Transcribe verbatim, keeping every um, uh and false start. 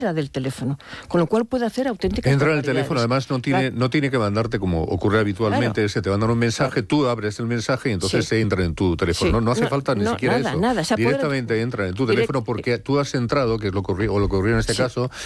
del teléfono, con lo cual puede hacer auténticas Entra en el barbaridades. teléfono, además no tiene, Claro. no tiene que mandarte como ocurre habitualmente, Claro. se te mandan un mensaje, Claro. tú abres el mensaje y entonces Sí. se entra en tu teléfono. Sí. No, no hace No, falta ni no, siquiera nada, eso. nada. Se apodera- Directamente entra en tu Direct- teléfono porque tú has entrado, que es lo que ocurrió, o lo que ocurrió en este Sí. caso,